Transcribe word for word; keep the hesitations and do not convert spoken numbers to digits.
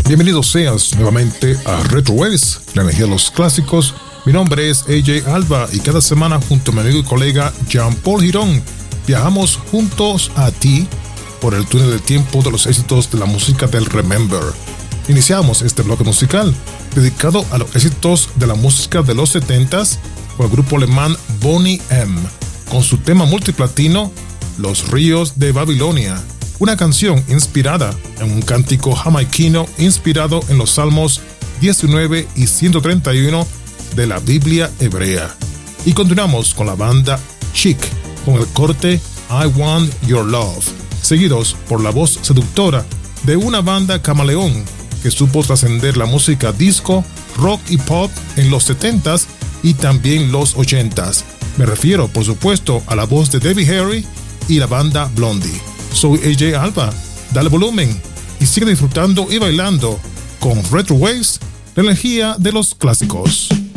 Bienvenidos seas nuevamente a Retro Waves, la energía de los clásicos. Mi nombre es A J Alba y cada semana junto a mi amigo y colega Jean-Paul Girón viajamos juntos a ti por el túnel del tiempo de los éxitos de la música del Remember. Iniciamos este bloque musical dedicado a los éxitos de la música de los setentas por el grupo alemán Boney M, con su tema multiplatino Los Ríos de Babilonia, una canción inspirada en un cántico jamaiquino inspirado en los Salmos diecinueve y ciento treinta y uno de la Biblia hebrea. Y continuamos con la banda Chic con el corte I Want Your Love, seguidos por la voz seductora de una banda camaleón que supo trascender la música disco, rock y pop en los setentas y también los ochentas. Me refiero, por supuesto, a la voz de Debbie Harry y la banda Blondie. Soy A J Alba, dale volumen y sigue disfrutando y bailando con Retro Waves, la energía de los clásicos.